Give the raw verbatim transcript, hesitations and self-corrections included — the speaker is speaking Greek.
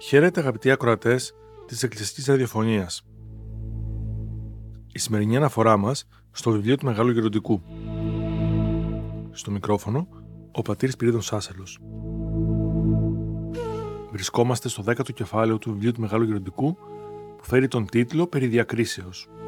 Χαίρετε αγαπητοί ακροατές της Εκκλησιαστικής Ραδιοφωνίας. Η σημερινή αναφορά μας στο βιβλίο του Μεγάλου Γεροντικού. Στο μικρόφωνο, ο πατήρ Σπυρίδων Σάσελος. Βρισκόμαστε στο δέκατο κεφάλαιο του βιβλίου του Μεγάλου Γεροντικού, που φέρει τον τίτλο «Περί διακρίσεως».